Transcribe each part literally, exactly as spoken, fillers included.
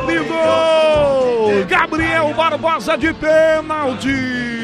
Gabigol! Gabriel Barbosa de pênalti!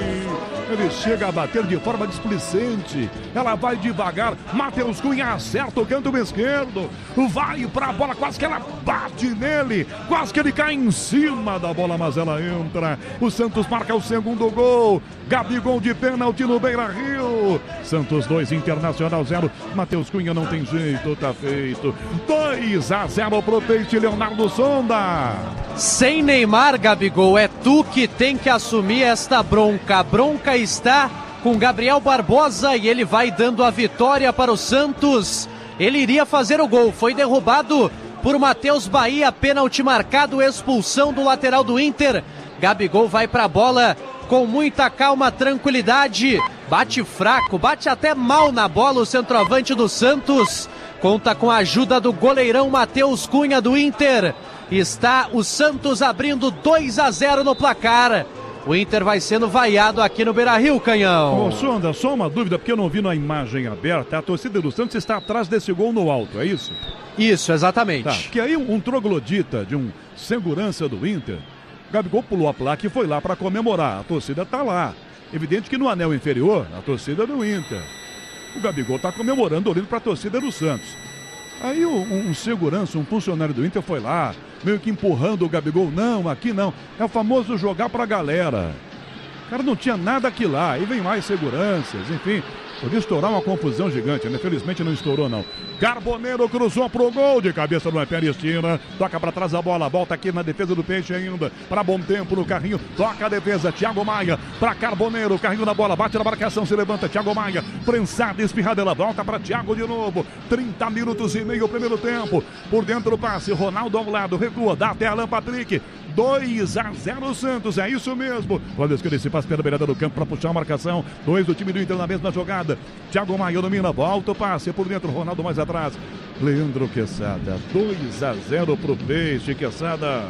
Ele chega a bater de forma displicente. Ela vai devagar. Matheus Cunha acerta o canto esquerdo. Vai pra bola, quase que ela bate nele. Quase que ele cai em cima da bola, mas ela entra. O Santos marca o segundo gol. Gabigol de pênalti no Beira-Rio. Santos dois, Internacional zero. Matheus Cunha não tem jeito, tá feito. dois a zero pro Peixe, Leonardo Sonda. Sem Neymar, Gabigol, é tu que tem que assumir esta bronca. A bronca está com Gabriel Barbosa e ele vai dando a vitória para o Santos. Ele iria fazer o gol, foi derrubado por Matheus Bahia, pênalti marcado, expulsão do lateral do Inter. Gabigol vai para a bola com muita calma, tranquilidade, bate fraco, bate até mal na bola o centroavante do Santos. Conta com a ajuda do goleirão Matheus Cunha do Inter. Está o Santos abrindo dois a zero no placar. O Inter vai sendo vaiado aqui no Beira-Rio, Canhão. Ô, Sonda, só uma dúvida, porque eu não vi na imagem aberta. A torcida do Santos está atrás desse gol no alto, é isso? Isso, exatamente. Tá, que aí um, um troglodita de um segurança do Inter, Gabigol pulou a placa e foi lá para comemorar. A torcida tá lá. Evidente que no anel inferior, a torcida do Inter. O Gabigol tá comemorando, olhando para a torcida do Santos. Aí um, um segurança, um funcionário do Inter foi lá, meio que empurrando o Gabigol. Não, aqui não. É o famoso jogar pra galera. O cara não tinha nada aqui lá. Aí vem mais seguranças, enfim. Podia estourar uma confusão gigante, né? Felizmente não estourou, não. Carboneiro cruzou pro gol de cabeça do Palestina. Toca pra trás a bola, volta aqui na defesa do Peixe ainda. Pra Bom Tempo no carrinho, toca a defesa. Thiago Maia pra Carboneiro, carrinho na bola, bate na marcação, se levanta. Thiago Maia, prensada, espirrada, ela volta pra Thiago de novo. trinta minutos e meio o primeiro tempo. Por dentro o passe, Ronaldo ao lado, recua, dá até Alan Patrick. dois a zero Santos, é isso mesmo. Quando ele se passa pela beirada do campo para puxar a marcação. Dois do time do Inter na mesma jogada. Thiago Maia domina, volta o passe por dentro, Ronaldo mais atrás. Leandro Quesada, dois a zero pro Peixe, Quesada.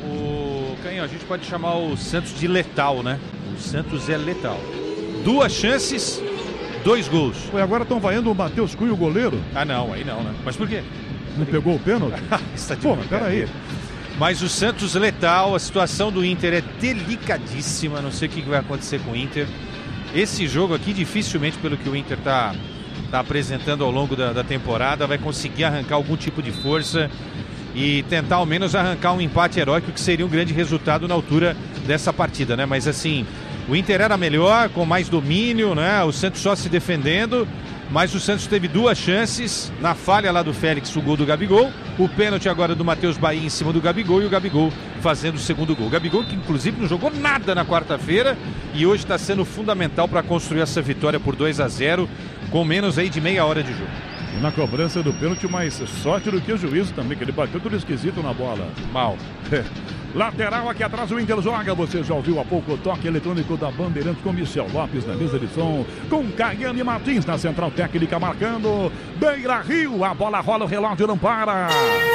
O Canhão, a gente pode chamar o Santos de letal, né? O Santos é letal. Duas chances, dois gols. Foi, agora estão vaiando o Matheus Cunha, o goleiro. Ah, não, aí não, né? Mas por quê? Não pegou o pênalti? Está de Pô, peraí. Mas o Santos letal, a situação do Inter é delicadíssima, não sei o que vai acontecer com o Inter. Esse jogo aqui, dificilmente, pelo que o Inter está tá apresentando ao longo da, da temporada, vai conseguir arrancar algum tipo de força e tentar ao menos arrancar um empate heróico, que seria um grande resultado na altura dessa partida, né? Mas assim, o Inter era melhor, com mais domínio, né? O Santos só se defendendo. Mas o Santos teve duas chances, na falha lá do Félix, o gol do Gabigol, o pênalti agora do Matheus Bahia em cima do Gabigol e o Gabigol fazendo o segundo gol. O Gabigol que inclusive não jogou nada na quarta-feira e hoje está sendo fundamental para construir essa vitória por dois a zero com menos aí de meia hora de jogo. E na cobrança do pênalti, mais sorte do que o juízo também, que ele bateu tudo esquisito na bola. Mal. Lateral aqui atrás, o Inter joga. Você já ouviu há pouco o toque eletrônico da Bandeirantes com Michel Lopes na mesa de som, com Caiane Martins na central técnica marcando. Beira-Rio, a bola rola, o relógio não para.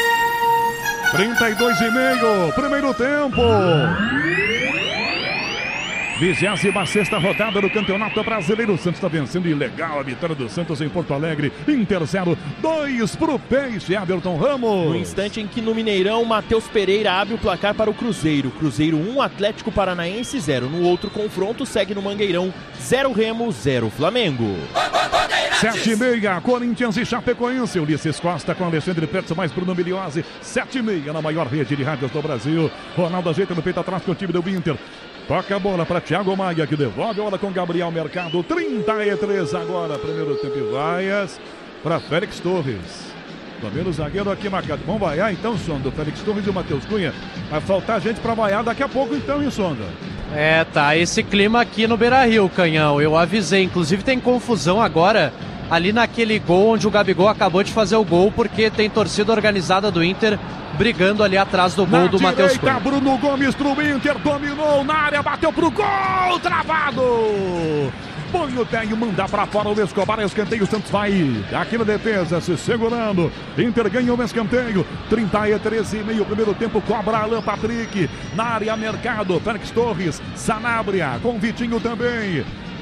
trinta e dois e meio, primeiro tempo. vigésima sexta rodada do Campeonato Brasileiro. O Santos está vencendo ilegal a vitória do Santos em Porto Alegre. Inter zero, dois pro Peixe, Everton Ramos. No instante em que no Mineirão, Matheus Pereira abre o placar para o Cruzeiro. Cruzeiro um, Atlético Paranaense zero. No outro confronto, segue no Mangueirão, zero Remo, zero Flamengo. Sete e meia, Corinthians e Chapecoense. Ulisses Costa com Alexandre Petz, mais Bruno Miliose. Sete e meia na maior rede de rádios do Brasil. Ronaldo ajeita no peito atrás com o time do Inter. Toca a bola para Thiago Maia, que devolve a bola com Gabriel Mercado. trinta e três agora, primeiro tempo e vaias para Félix Torres. Primeiro zagueiro aqui marcado. Vamos vaiar então, Sonda, o Félix Torres e o Matheus Cunha. Vai faltar gente para vaiar daqui a pouco então, hein, Sonda? É, tá esse clima aqui no Beira-Rio, Canhão. Eu avisei, inclusive tem confusão agora ali naquele gol onde o Gabigol acabou de fazer o gol, porque tem torcida organizada do Inter brigando ali atrás do gol na do Matheus Cunha. Bruno Gomes pro Inter, dominou na área, bateu pro gol, travado! Põe o Tenho, manda pra fora o Escobar, escanteio, o Santos vai aqui na defesa, se segurando. Inter ganha um escanteio, trinta e três e meio, primeiro tempo, cobra Alan Patrick. Na área, Mercado, Félix Torres, Sanabria, com Vitinho também.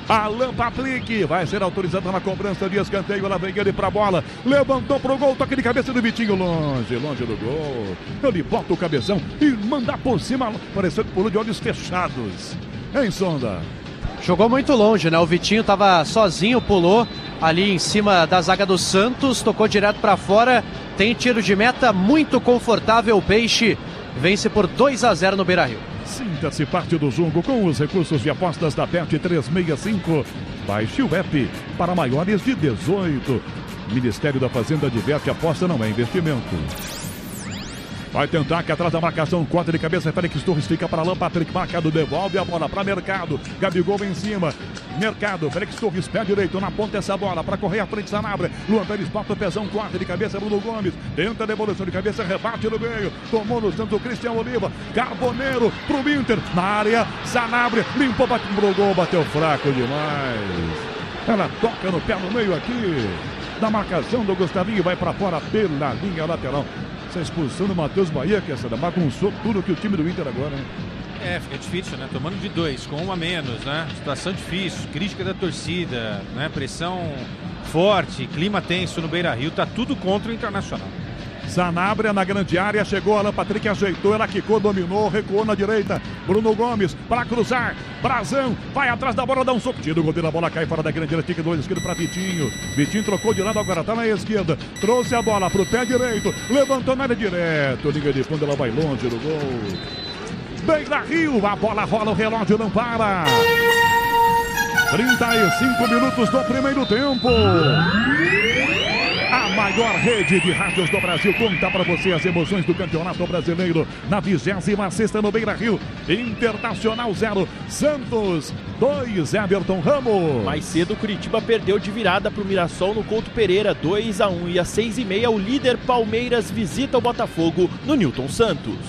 Alan Patrick vai ser autorizado na cobrança de escanteio. Lá vem ele pra bola. Levantou pro gol. Toque de cabeça do Vitinho. Longe, longe do gol. Ele bota o cabeção e manda por cima. Pareceu que pulou de olhos fechados. Em Sonda. Jogou muito longe, né? O Vitinho tava sozinho, pulou ali em cima da zaga do Santos. Tocou direto pra fora. Tem tiro de meta muito confortável. O Peixe vence por dois a zero no Beira-Rio. Sinta-se parte do jogo com os recursos de apostas da Bet trezentos e sessenta e cinco. Baixe o app para maiores de dezoito. Ministério da Fazenda diverte, aposta não é investimento. Vai tentar que atrás da marcação, corte de cabeça, Félix Torres fica para Alan Patrick, marcado, devolve a bola para Mercado, Gabigol em cima, Mercado, Félix Torres, pé direito, na ponta essa bola, para correr à frente, Sanabria, Luan Pérez, bota o pezão, corte de cabeça, Bruno Gomes, tenta a devolução de cabeça, rebate no meio, tomou no centro, Cristian Oliva, Carboneiro, pro Inter, na área, Sanabria, limpou, bateu pro gol, bateu fraco demais, ela toca no pé no meio aqui, da marcação do Gustavinho, vai para fora pela linha lateral. Essa expulsão do Matheus Bahia, que essa bagunçou tudo que o time do Inter agora, né? É, fica difícil, né? Tomando de dois, com um a menos, né? Situação difícil, crítica da torcida, né? Pressão forte, clima tenso no Beira-Rio, tá tudo contra o Internacional. Sanabria na grande área, chegou, Alan Patrick ajeitou, ela quicou, dominou, recuou na direita, Bruno Gomes para cruzar, Brazão, vai atrás da bola, dá um soco, tira o goleiro, a bola cai fora da grande área, fica do lado esquerdo para Vitinho, Vitinho trocou de lado, agora tá na esquerda, trouxe a bola pro pé direito, levantou na área direto, liga de fundo, ela vai longe do gol. Beira-Rio, a bola rola, o relógio não para. trinta e cinco minutos do primeiro tempo. A maior rede de rádios do Brasil conta para você as emoções do Campeonato Brasileiro na vigésima sexta no Beira-Rio. Internacional zero, Santos dois, Everton Ramos. Mais cedo, Curitiba perdeu de virada para o Mirassol no Couto Pereira, dois a um. E às seis e meia, o líder Palmeiras visita o Botafogo no Newton Santos.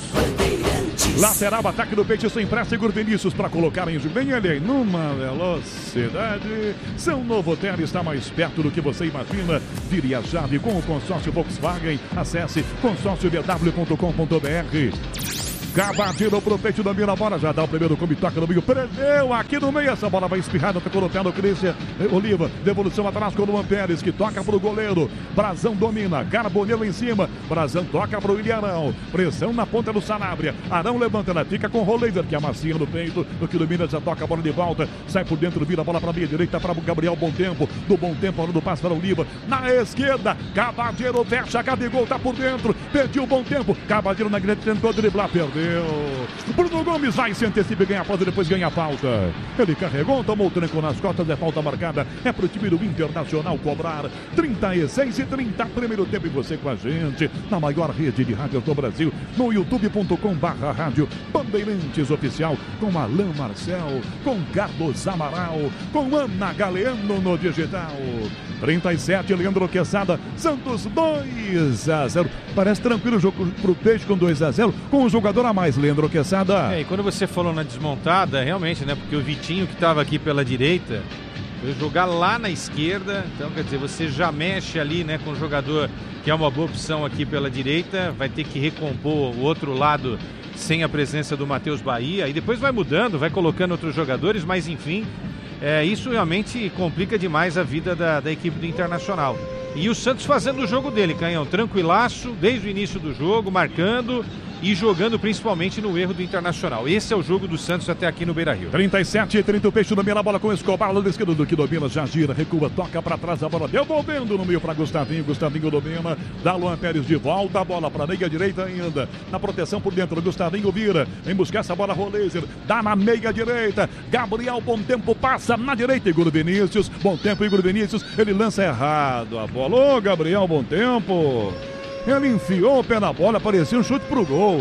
Lateral, ataque do Peixe sem pressa, Igor Vinícius para colocar em jogo. Vem ele numa velocidade. Seu novo hotel está mais perto do que você imagina. Vire a chave com o consórcio Volkswagen. Acesse consórcio b w ponto com ponto b r. Cavadinho pro Peixe, domina a bola, já dá o primeiro come, toca no meio, prendeu aqui no meio, essa bola vai espirrada, tocou no pé do Cristian Oliva, devolução atrás com o Luan Pérez, que toca pro goleiro, Brazão domina, Carboneiro em cima, Brazão toca pro Ilharão, pressão na ponta do Sanabria, Arão levanta, ela fica com o Roleiser, que amacia no peito, do que domina, já toca a bola de volta, sai por dentro, vira a bola pra meia direita, para o Gabriel, bom tempo, do bom tempo, hora do passe para o Oliva, na esquerda, Cavadinho fecha, Gabigol tá por dentro, pediu bom tempo, Cavadinho na grande, tentou driblar, perdeu. Bruno Gomes vai se antecipa e ganha a pausa, depois ganha a falta. Ele carregou, tomou o tranco nas costas, é falta marcada. É pro time do Internacional cobrar. trinta e seis e trinta, primeiro tempo, e você com a gente na maior rede de rádios do Brasil, no youtube ponto com barra rádio Bandeirantes Oficial, com Alain Marcel, com Carlos Amaral, com Ana Galeano no digital. trinta e sete, Leandro Quesada, Santos dois a zero. Parece tranquilo o jogo pro Peixe com dois a zero, com um jogador a mais, Leandro Quesada. É, e quando você falou na desmontada, realmente, né? Porque o Vitinho que estava aqui pela direita, foi jogar lá na esquerda, então quer dizer, você já mexe ali, né, com o jogador que é uma boa opção aqui pela direita, vai ter que recompor o outro lado sem a presença do Matheus Bahia, e depois vai mudando, vai colocando outros jogadores, mas enfim, é, isso realmente complica demais a vida da, da equipe do Internacional. E o Santos fazendo o jogo dele, Canhão, tranquilaço, desde o início do jogo, marcando e jogando principalmente no erro do Internacional. Esse é o jogo do Santos até aqui no Beira-Rio. trinta e sete e trinta, o Peixe domina a bola com o Escobar, lado esquerdo do que domina, já gira, recua, toca para trás, a bola devolvendo no meio para Gustavinho, Gustavinho domina, dá Luan Pérez de volta, a bola para a meia direita ainda, na proteção por dentro, Gustavinho vira, vem buscar essa bola, Roleiser, dá na meia direita, Gabriel, bom tempo, passa na direita, Igor Vinícius, bom tempo, Igor Vinícius, ele lança errado a bola, ô Gabriel, bom tempo. Ele enfiou o pé na bola, parecia um chute pro gol.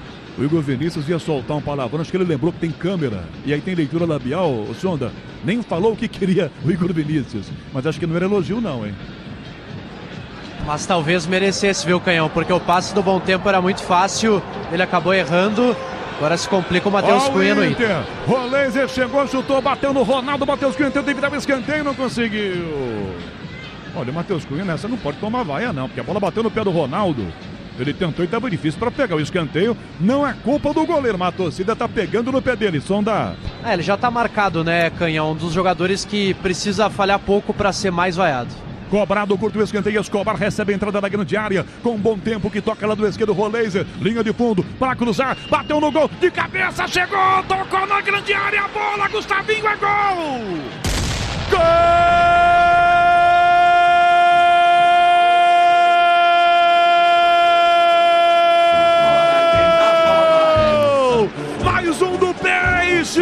O Igor Vinícius ia soltar um palavrão, acho que ele lembrou que tem câmera. E aí tem leitura labial, o Sonda. Nem falou o que queria o Igor Vinícius. Mas acho que não era elogio não, hein? Mas talvez merecesse, viu, Canhão? Porque o passe do bom tempo era muito fácil. Ele acabou errando. Agora se complica o Matheus Cunha no Inter. Roleiser chegou, chutou, bateu no Ronaldo. Matheus Cunha tentou evitar o escanteio, não conseguiu. Olha, o Matheus Cunha nessa não pode tomar vaia não, porque a bola bateu no pé do Ronaldo. Ele tentou e estava difícil para pegar o escanteio. Não é culpa do goleiro, mas a torcida tá pegando no pé dele. Sonda. É, ele já tá marcado, né, Canhão? Um dos jogadores que precisa falhar pouco para ser mais vaiado. Cobrado, curto o escanteio, Escobar recebe a entrada da grande área, com bom tempo que toca lá do esquerdo, Roleiser, linha de fundo, para cruzar, bateu no gol, de cabeça, chegou, tocou na grande área, a bola, Gustavinho, é gol! Gol! Mais um do Peixe!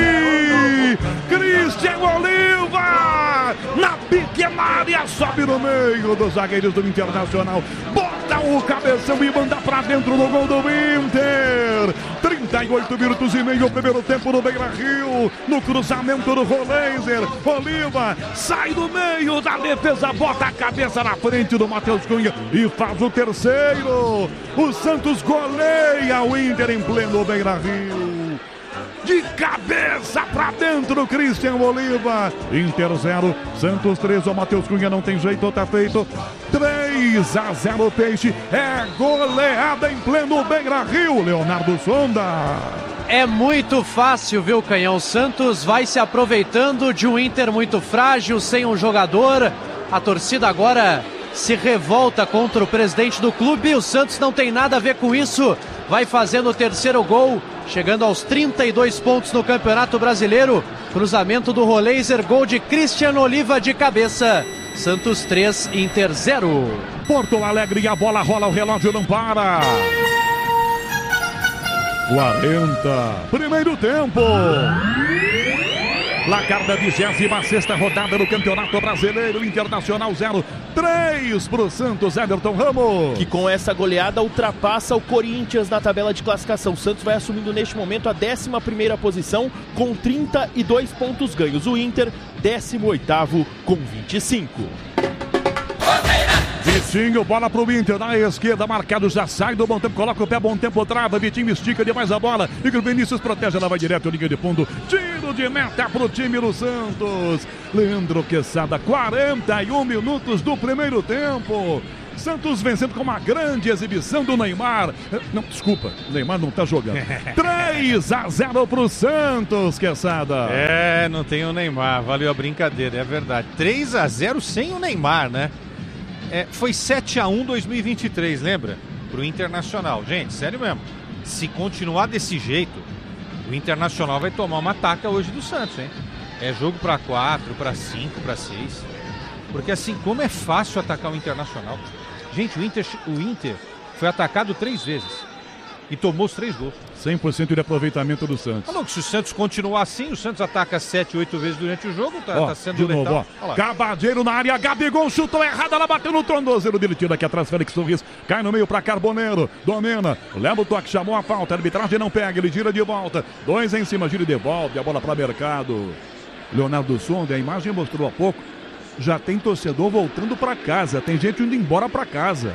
Cristian Oliva! Na pequena área, sobe no meio dos zagueiros do Internacional. Bota o cabeção e manda pra dentro do gol do Inter. trinta e oito minutos e meio, primeiro tempo no Beira-Rio. No cruzamento do Roleiser. Oliva sai do meio da defesa, bota a cabeça na frente do Matheus Cunha e faz o terceiro. O Santos goleia o Inter em pleno Beira-Rio. De cabeça pra dentro, Cristian Oliva. Inter zero, Santos três. O Matheus Cunha não tem jeito, tá feito. três a zero, Peixe. É goleada em pleno Beira-Rio, Leonardo Sonda. É muito fácil, viu, Canhão? O Santos vai se aproveitando de um Inter muito frágil, sem um jogador. A torcida agora se revolta contra o presidente do clube. O Santos não tem nada a ver com isso. Vai fazendo o terceiro gol, chegando aos trinta e dois pontos no Campeonato Brasileiro. Cruzamento do Roleiser, gol de Cristian Oliva de cabeça. Santos três, Inter zero. Porto Alegre, a bola rola, o relógio não para. quarenta, primeiro tempo. Placar da vigésima sexta rodada do Campeonato Brasileiro, Internacional zero, três para o Santos, Everton Ramos. Que com essa goleada ultrapassa o Corinthians na tabela de classificação. O Santos vai assumindo neste momento a décima primeira posição com trinta e dois pontos ganhos. O Inter, décimo oitavo com vinte e cinco. Vitinho, bola pro Inter, na esquerda, marcado, já sai do bom tempo, coloca o pé, bom tempo, trava, Vitinho estica demais a bola, Igor Vinícius protege, ela vai direto, linha de fundo, tiro de meta pro time do Santos. Leandro Quesada, quarenta e um minutos do primeiro tempo. Santos vencendo com uma grande exibição do Neymar. Não, desculpa, o Neymar não tá jogando. três a zero pro Santos, Quesada. É, não tem o Neymar, valeu a brincadeira, é verdade. três a zero sem o Neymar, né? É, foi sete a um em dois mil e vinte e três, lembra? Pro Internacional. Gente, sério mesmo. Se continuar desse jeito, o Internacional vai tomar uma taca hoje do Santos, hein? É jogo pra quatro, pra cinco, pra seis. Porque assim, como é fácil atacar o Internacional. Gente, o Inter, o Inter foi atacado três vezes e tomou os três gols. cem por cento de aproveitamento do Santos. Falou que se o Santos continuar assim, o Santos ataca sete, oito vezes durante o jogo, tá, ó, tá sendo de letal. novo, ó. Cabadeiro na área, Gabigol chutou errado, ela bateu no tornozelo dele, tira aqui atrás, Félix Torres, cai no meio pra Carboneiro, domina, leva o toque, chamou a falta, a arbitragem não pega, ele gira de volta, dois em cima, gira e devolve, a bola pra Mercado. Leonardo Sonda, a imagem mostrou há pouco, já tem torcedor voltando pra casa, tem gente indo embora pra casa.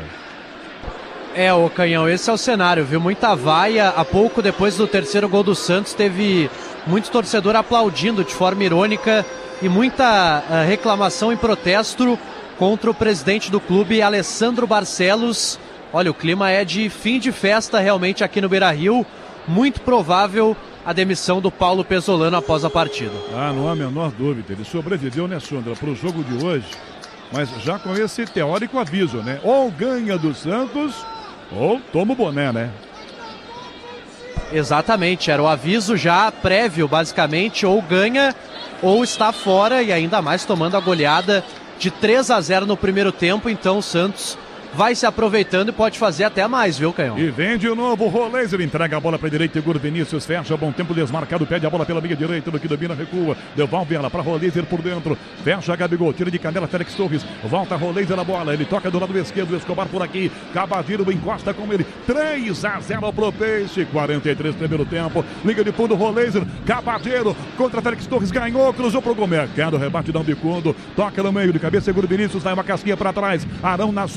É, ô Canhão, esse é o cenário, viu? Muita vaia. Há pouco depois do terceiro gol do Santos, teve muito torcedor aplaudindo de forma irônica e muita uh, reclamação e protesto contra o presidente do clube, Alessandro Barcelos. Olha, o clima é de fim de festa realmente aqui no Beira-Rio. Muito provável a demissão do Paulo Pesolano após a partida. Ah, não há a menor dúvida. Ele sobreviveu, né, Sondra, para o jogo de hoje, mas já com esse teórico aviso, né? Ou ganha do Santos, ou toma o boné, né? Exatamente, era o aviso já prévio, basicamente, ou ganha ou está fora, e ainda mais tomando a goleada de três a zero no primeiro tempo. Então o Santos vai se aproveitando e pode fazer até mais, viu, Canhão? E vem de novo o Roleiser, entrega a bola para a direita, Igor Vinícius fecha, bom tempo desmarcado, pede a bola pela meia direita, no que domina, recua, devolve ela para Roleiser por dentro, fecha Gabigol, tira de canela, Félix Torres, volta Roleiser a bola, ele toca do lado esquerdo, Escobar por aqui, Cabadeiro encosta com ele, três a zero pro Peixe, quarenta e três primeiro tempo, liga de fundo, Roleiser, Cabadeiro contra Félix Torres, ganhou, cruzou pro gol, Mercado, rebate, dá um bicudo, toca no meio de cabeça, Igor Vinícius, vai uma casquinha para trás, Arão na sobra pro Peixe,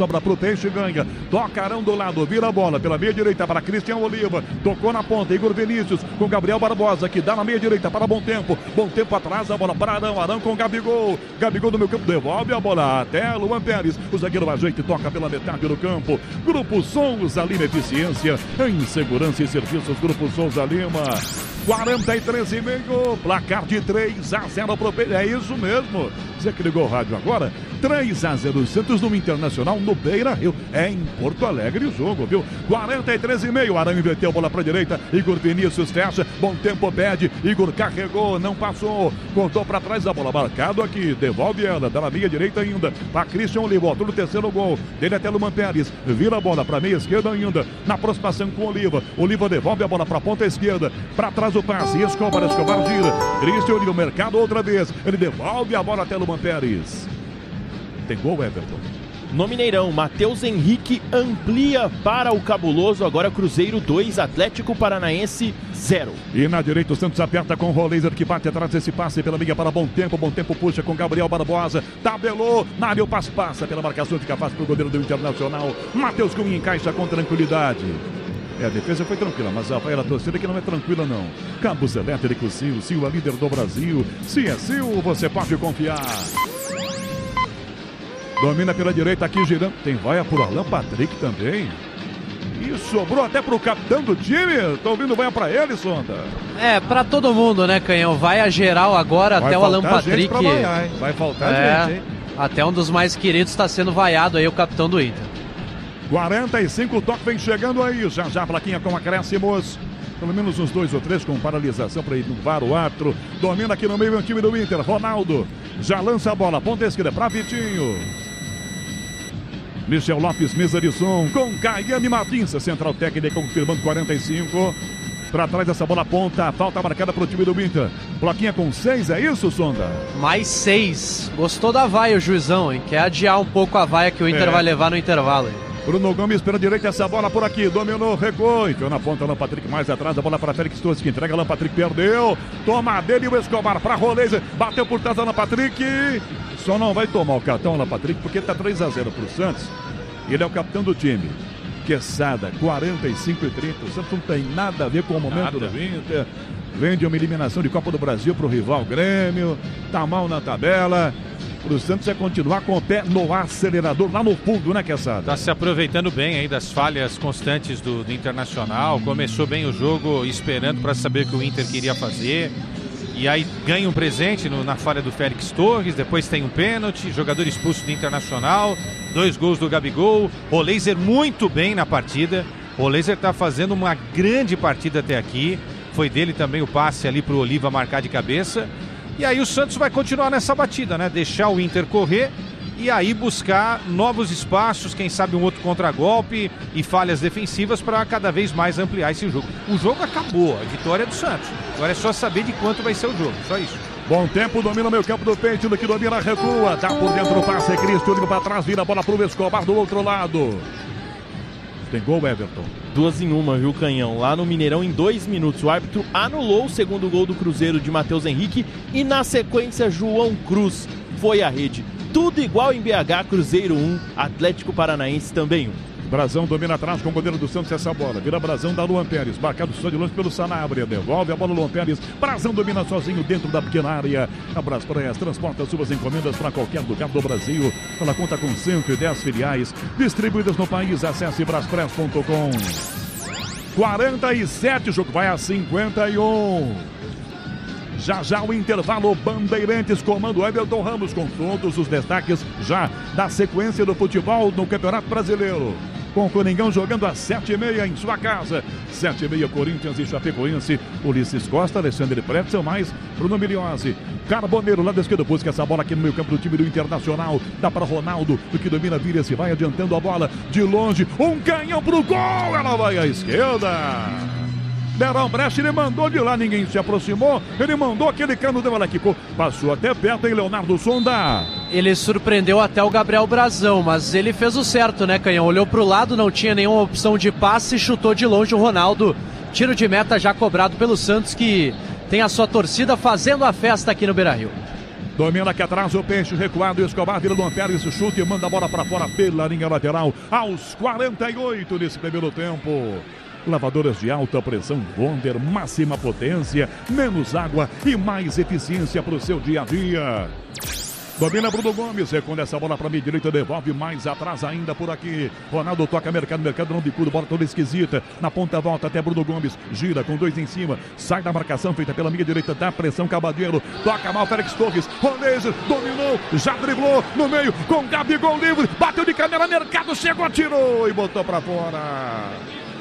deixa e ganha. Tocarão do lado, vira a bola pela meia direita para Cristian Oliva. Tocou na ponta, Igor Vinícius com Gabriel Barbosa, que dá na meia direita para Bom Tempo. Bom Tempo atrás, a bola para Arão. Arão com Gabigol. Gabigol do meio campo, devolve a bola até Luan Pérez. O zagueiro ajeita e toca pela metade do campo. Grupo Souza Lima Eficiência em Segurança e Serviços. Grupo Souza Lima. quarenta e três e meio, placar de três a zero pro Beira. É isso mesmo. Você que ligou o rádio agora, três a zero Santos no Internacional no Beira Rio. É em Porto Alegre o jogo, viu? quarenta e três e meio, Arão inverteu a bola pra direita, Igor Vinícius fecha, Bom Tempo pede, Igor carregou, não passou, cortou pra trás a bola, marcado aqui, devolve ela, dá na meia direita ainda, pra Cristian Oliva, no terceiro gol, dele até Luan Pérez, vira a bola pra meia esquerda ainda, na aproximação com Oliva, Oliva devolve a bola pra ponta esquerda, pra trás o passe, Escobar, Escobar gira, Cristian Oliva, mercado outra vez, ele devolve a bola até Luan Pérez. Tem gol, Everton. No Mineirão, Matheus Henrique amplia para o Cabuloso. Agora Cruzeiro dois, Atlético Paranaense zero. E na direita o Santos aperta com o Roleiser que bate atrás desse passe pela meia para Bom Tempo. Bom Tempo puxa com Gabriel Barbosa. Tabelou, na área o passe passa pela marcação, fica fácil para o goleiro do Internacional. Matheus Cunha encaixa com tranquilidade. É, a defesa foi tranquila, mas a vai a torcida que não é tranquila não. Cabos Elétricos Sil, Sil é líder do Brasil. Se é Sil, você pode confiar. Domina pela direita aqui, girando. Tem vaia por Alan Patrick também. E sobrou até pro capitão do time. Tô ouvindo vaia pra ele, Sonda. É, pra todo mundo, né, Canhão? Vai a geral agora, vai até o Alan Patrick. Vaiar, hein? Vai faltar é, gente, hein? Até um dos mais queridos está sendo vaiado aí, o capitão do Inter. quarenta e cinco, o toque vem chegando aí. Já já a plaquinha com acréscimos. Pelo menos uns dois ou três com paralisação para inovar o árbitro. Domina aqui no meio o time do Inter. Ronaldo já lança a bola. Ponta esquerda para Vitinho. Michel Lopes, mesa de som com Caiane Martins, central técnica confirmando quarenta e cinco. Para trás dessa bola ponta, falta marcada para o time do Inter. Plaquinha com seis, é isso, Sonda? Mais seis. Gostou da vaia o juizão, hein? Quer adiar um pouco a vaia que o Inter é. vai levar no intervalo. Hein? Bruno Gomes pela direita, essa bola por aqui, dominou, recuou, enfiou na ponta, Alan Patrick mais atrás, a bola para Félix Torres, que entrega, Alan Patrick perdeu, toma dele o Escobar para Roleiser, bateu por trás, Alan Patrick, só não vai tomar o cartão, Alan Patrick, porque tá três a zero pro Santos, ele é o capitão do time. Quesada, quarenta e cinco e trinta, o Santos não tem nada a ver com o momento nada. do Inter, vem de uma eliminação de Copa do Brasil pro rival Grêmio, tá mal na tabela. O Santos é continuar com o pé no acelerador, lá no fundo, né, Quesada? Tá se aproveitando bem aí das falhas constantes do, do Internacional. Começou bem o jogo, esperando para saber o que o Inter queria fazer. E aí ganha um presente no, na falha do Félix Torres. Depois tem um pênalti, jogador expulso do Internacional. Dois gols do Gabigol. Roleiser muito bem na partida. Roleiser tá fazendo uma grande partida até aqui. Foi dele também o passe ali pro Oliva marcar de cabeça. E aí o Santos vai continuar nessa batida, né? Deixar o Inter correr e aí buscar novos espaços, quem sabe um outro contragolpe e falhas defensivas para cada vez mais ampliar esse jogo. O jogo acabou, a vitória é do Santos. Agora é só saber de quanto vai ser o jogo, só isso. Bom Tempo, domina o meio campo do peito, que domina, recua, dá por dentro o passe, Cristo, olha para trás, vira a bola pro Escobar do outro lado. Tem gol, Everton. Duas em uma, viu, Canhão? Lá no Mineirão, em dois minutos, o árbitro anulou o segundo gol do Cruzeiro de Matheus Henrique e, na sequência, João Cruz foi à rede. Tudo igual em B H, Cruzeiro um, Atlético Paranaense também um. Brazão domina atrás com o goleiro do Santos essa bola. Vira Brazão da Luan Pérez. Marcado só de longe pelo Sanabria. Devolve a bola Luan Pérez. Brazão domina sozinho dentro da pequena área. A Braspraias transporta suas encomendas para qualquer lugar do Brasil. Ela conta com cento e dez filiais distribuídas no país. Acesse braspress ponto com. quarenta e sete, o jogo vai a cinquenta e um. Já já o intervalo, Bandeirantes, comando Everton Ramos com todos os destaques já da sequência do futebol no Campeonato Brasileiro. Com o Coringão jogando às sete e meia em sua casa. sete e meia, Corinthians e Chapecoense. Ulisses Costa, Alexandre Pretzel, mais Bruno Miliose. Carboneiro, lado esquerdo, busca essa bola aqui no meio campo do time do Internacional. Dá para Ronaldo, o que domina, vira, se vai adiantando a bola de longe. Um canhão pro gol, ela vai à esquerda. Deram brecha, ele mandou de lá, ninguém se aproximou. Ele mandou aquele cano de bola que passou até perto, hein, Leonardo Sonda? Ele surpreendeu até o Gabriel Brazão, mas ele fez o certo, né, Canhão? Olhou pro lado, não tinha nenhuma opção de passe e chutou de longe o Ronaldo. Tiro de meta já cobrado pelo Santos, que tem a sua torcida fazendo a festa aqui no Beira-Rio. Domina aqui atrás o Peixe, recuado, Escobar, vira Luan Pérez, chute e manda a bola para fora pela linha lateral, aos quarenta e oito desse primeiro tempo. Lavadoras de alta pressão Bonder, máxima potência, menos água e mais eficiência para o seu dia a dia. Domina Bruno Gomes, recolhe essa bola para a meia direita, devolve mais atrás ainda por aqui. Ronaldo toca mercado, mercado não bicudo, bola toda esquisita. Na ponta volta até Bruno Gomes, gira com dois em cima, sai da marcação feita pela meia direita, dá pressão Cabadeiro, toca mal Félix Torres, Ronaldo dominou, já driblou no meio com Gabigol livre, bateu de canela, mercado chegou, tirou e botou para fora.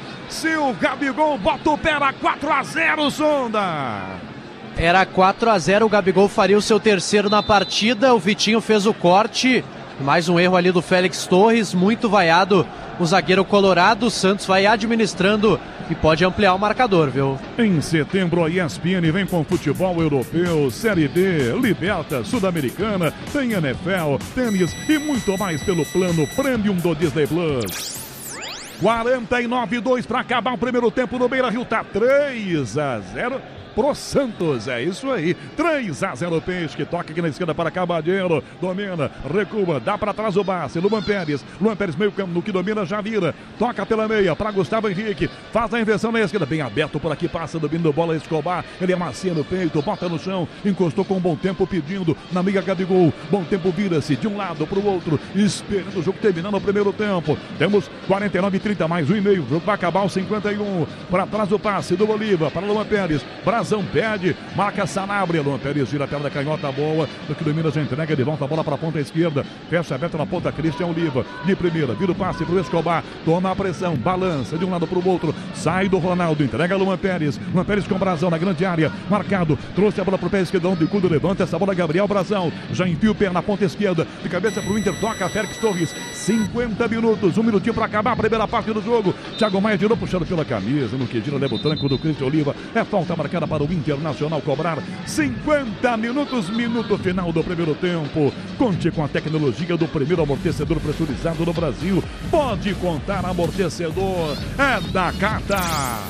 Se o Gabigol bota o pé, era quatro a zero, Sonda. Era quatro a zero, o Gabigol faria o seu terceiro na partida, o Vitinho fez o corte, mais um erro ali do Félix Torres, muito vaiado o zagueiro colorado, o Santos vai administrando e pode ampliar o marcador, viu? Em setembro a E S P N vem com futebol europeu, Série D, Liberta, Sul-Americana, tem N F L, tênis e muito mais pelo plano Premium do Disney Plus. quarenta e nove a dois para acabar o primeiro tempo no Beira-Rio, tá três a zero pro Santos, é isso aí, três a zero Peixe, que toca aqui na esquerda para Cabadeiro, domina, recua, dá para trás o Bassi, Luan Pérez, Luan Pérez meio campo, no que domina já vira, toca pela meia para Gustavo Henrique, faz a inversão na esquerda, bem aberto por aqui, passa, domina bola, Escobar, ele amacia no peito, bota no chão, encostou com um bom tempo pedindo, na meia Gabigol, bom tempo vira-se de um lado para o outro, esperando o jogo terminar no primeiro tempo, temos quarenta e nove a trinta, mais um e meio, o jogo vai acabar aos cinquenta e um, para trás o passe do Bolívar, para Luan Pérez, Brasil pede, marca Sanabria, Luan Pérez gira a perna da canhota boa, do que domina já entrega de volta a bola para a ponta esquerda, fecha aberta na ponta Cristian Oliva, de primeira, vira o passe para o Escobar, toma a pressão, balança de um lado para o outro, sai do Ronaldo, entrega Luan Pérez, Luan Pérez com Brazão na grande área, marcado, trouxe a bola para o pé esquerdão, de cudo levanta essa bola, Gabriel Brazão, já enfia o pé na ponta esquerda, de cabeça para o Inter, toca Félix Torres, cinquenta minutos, um minutinho para acabar a primeira parte do jogo, Thiago Maia tirou puxado pela camisa, no que gira leva o tranco do Cristian Oliva, é falta marcada para o Internacional cobrar cinquenta minutos, minuto final do primeiro tempo. Conte com a tecnologia do primeiro amortecedor pressurizado no Brasil. Pode contar, amortecedor é da Cata.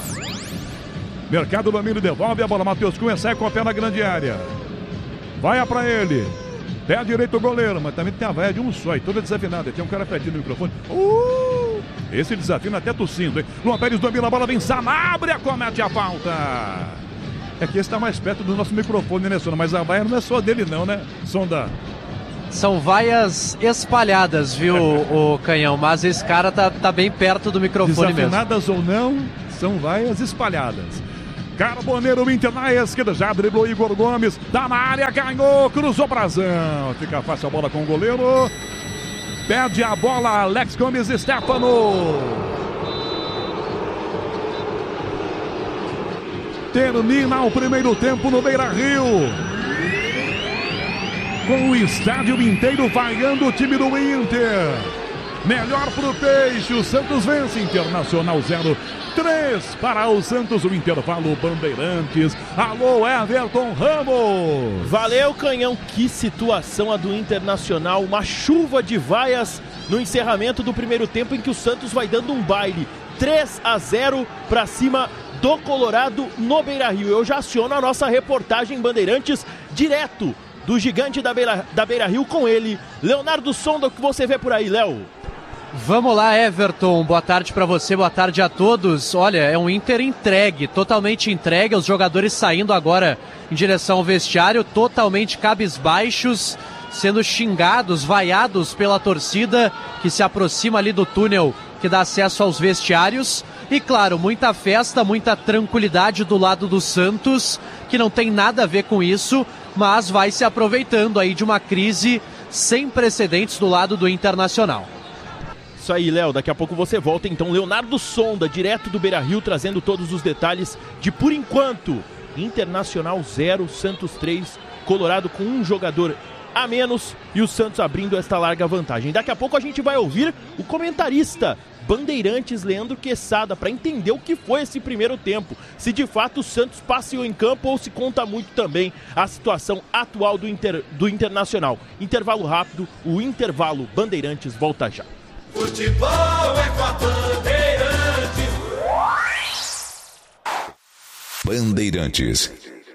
Mercado domínio, devolve a bola, Matheus Cunha sai com a pé na grande área. Vai para ele. Pé direito o goleiro, mas também tem a vaia de um só e toda desafinada. Tem um cara pedindo no microfone. Uh! Esse desafina até tossindo, hein? Luan Pérez domina a bola, vem Sanabria, comete a falta. É que esse está mais perto do nosso microfone, né, Sonda? Mas a vaia não é só dele não, né, Sonda? São vaias espalhadas, viu, o Canhão? Mas esse cara tá, tá bem perto do microfone mesmo. Desafinadas ou não, são vaias espalhadas. Carboneiro, Inter na esquerda, já driblou Igor Gomes, tá na área, ganhou, cruzou Brazão. Fica fácil a bola com o goleiro. Perde a bola, Alex Gomes e Stefano. Termina o primeiro tempo no Beira-Rio. Com o estádio inteiro vaiando o time do Inter. Melhor pro Peixe, o Santos vence, Internacional zero. três para o Santos, o intervalo Bandeirantes. Alô, Everton Ramos. Valeu, Canhão, que situação a do Internacional. Uma chuva de vaias no encerramento do primeiro tempo em que o Santos vai dando um baile. três a zero para cima do Colorado no Beira-Rio. Eu já aciono a nossa reportagem Bandeirantes direto do gigante da Beira, da Beira-Rio com ele, Leonardo Sonda. O que você vê por aí, Léo? Vamos lá, Everton, boa tarde para você, boa tarde a todos. Olha, é um Inter entregue, totalmente entregue, os jogadores saindo agora em direção ao vestiário, totalmente cabisbaixos, sendo xingados, vaiados pela torcida que se aproxima ali do túnel que dá acesso aos vestiários. E claro, muita festa, muita tranquilidade do lado do Santos, que não tem nada a ver com isso, mas vai se aproveitando aí de uma crise sem precedentes do lado do Internacional. Isso aí, Léo, daqui a pouco você volta então. Leonardo Sonda, direto do Beira-Rio, trazendo todos os detalhes de, por enquanto, Internacional zero, Santos três, Colorado com um jogador a menos e o Santos abrindo esta larga vantagem. Daqui a pouco a gente vai ouvir o comentarista Bandeirantes, Leandro Quesada, para entender o que foi esse primeiro tempo. Se de fato o Santos passeou em campo ou se conta muito também a situação atual do, Inter, do Internacional. Intervalo rápido, o intervalo Bandeirantes volta já. Futebol é com a Bandeirantes. Bandeirantes.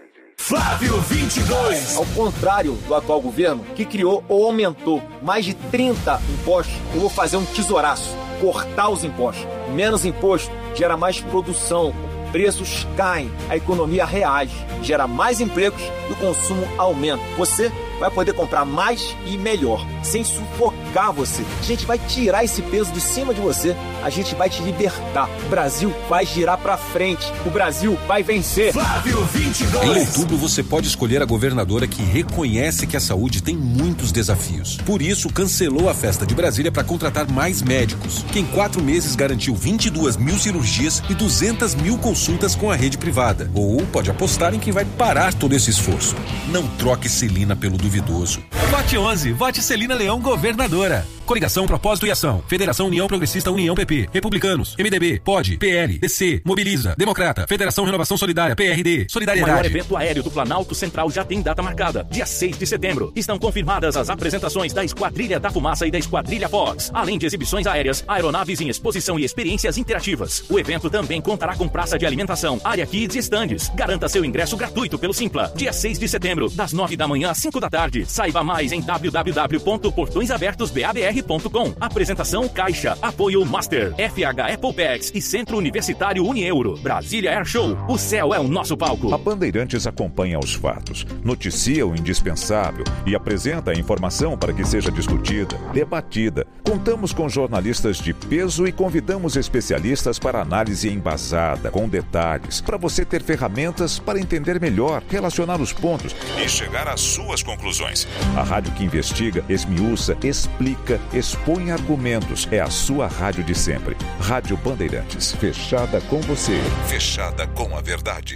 Flávio vinte e dois. Ao contrário do atual governo, que criou ou aumentou mais de trinta impostos, eu vou fazer um tesouraço, cortar os impostos. Menos imposto gera mais produção, preços caem, a economia reage, gera mais empregos e o consumo aumenta. Você vai poder comprar mais e melhor, sem sufocar você. A gente vai tirar esse peso de cima de você, a gente vai te libertar. O Brasil vai girar pra frente, o Brasil vai vencer. Flávio vinte e dois. Em outubro você pode escolher a governadora que reconhece que a saúde tem muitos desafios. Por isso, cancelou a festa de Brasília para contratar mais médicos, que em quatro meses garantiu vinte e duas mil cirurgias e duzentas mil consultas com a rede privada. Ou pode apostar em quem vai parar todo esse esforço. Não troque Celina pelo duvidoso. Vote onze, vote Celina Leão governadora. Coligação Propósito e Ação, Federação União Progressista União P P, Republicanos, M D B, P O D, P L, D C, Mobiliza, Democrata, Federação Renovação Solidária, P R D, Solidariedade. O maior evento aéreo do Planalto Central já tem data marcada, dia seis de setembro. Estão confirmadas as apresentações da Esquadrilha da Fumaça e da Esquadrilha Fox, além de exibições aéreas, aeronaves em exposição e experiências interativas. O evento também contará com praça de alimentação, área kids e estandes. Garanta seu ingresso gratuito pelo Simpla, dia seis de setembro, das nove da manhã às cinco da tarde. Saiba mais em w w w ponto portões abertos b a b r ponto com. Apresentação Caixa, apoio Master, F H Apple Packs e Centro Universitário Unieuro. Brasília Air Show, o céu é o nosso palco. A Bandeirantes acompanha os fatos, noticia o indispensável e apresenta a informação para que seja discutida, debatida. Contamos com jornalistas de peso e convidamos especialistas para análise embasada, com detalhes, para você ter ferramentas para entender melhor, relacionar os pontos e chegar às suas conclusões. A rádio que investiga, esmiuça, explica, expõe argumentos. É a sua rádio de sempre. Rádio Bandeirantes. Fechada com você. Fechada com a verdade.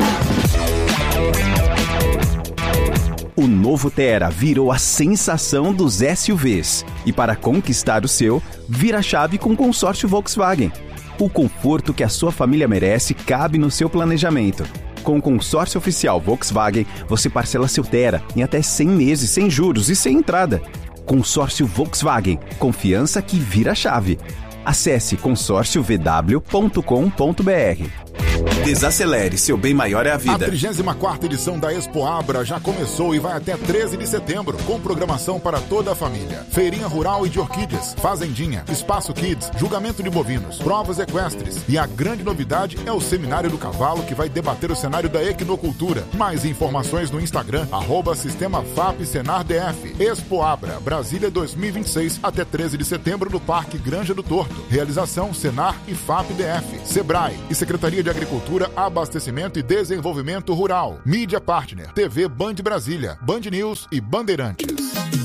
O novo Tera virou a sensação dos S U Vs. E para conquistar o seu, vira a chave com o consórcio Volkswagen. O conforto que a sua família merece cabe no seu planejamento. Com o consórcio oficial Volkswagen, você parcela seu Tera em até cem meses sem juros e sem entrada. Consórcio Volkswagen. Confiança que vira a chave. Acesse consórcio v w ponto com ponto b r. Desacelere, seu bem maior é a vida. A trigésima quarta edição da Expo Abra já começou e vai até treze de setembro, com programação para toda a família. Feirinha rural e de orquídeas, fazendinha, espaço kids, julgamento de bovinos, provas equestres. E a grande novidade é o Seminário do Cavalo, que vai debater o cenário da equinocultura. Mais informações no Instagram, arroba Sistema F A P Senar D F. Expo Abra, Brasília dois mil e vinte e seis, até treze de setembro no Parque Granja do Torto. Realização Senar e F A P D F, Sebrae e Secretaria de Agricultura, Abastecimento e Desenvolvimento Rural. Mídia Partner, T V Band Brasília, Band News e Bandeirantes.